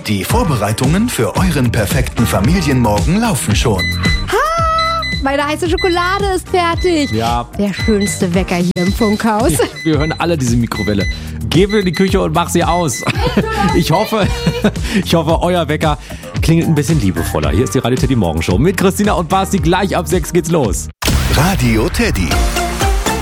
Die Vorbereitungen für euren perfekten Familienmorgen laufen schon. Meine heiße Schokolade ist fertig. Ja. Der schönste Wecker hier im Funkhaus. Wir hören alle diese Mikrowelle. Geh in die Küche und mach sie aus. Ich hoffe, euer Wecker klingelt ein bisschen liebevoller. Hier ist die Radio Teddy Morgenshow mit Christina und Basti. Gleich ab 6 geht's los. Radio Teddy.